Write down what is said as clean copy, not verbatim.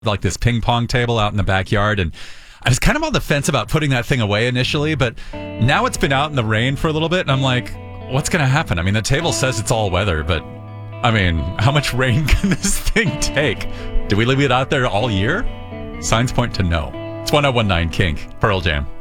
like this ping pong table out in the backyard, and I was kind of on the fence about putting that thing away initially, but now it's been out in the rain for a little bit, and I'm like, what's going to happen? I mean, the table says it's all weather, but I mean, how much rain can this thing take? Do we leave it out there all year? Signs point to no. It's 1019 Kink, Pearl Jam.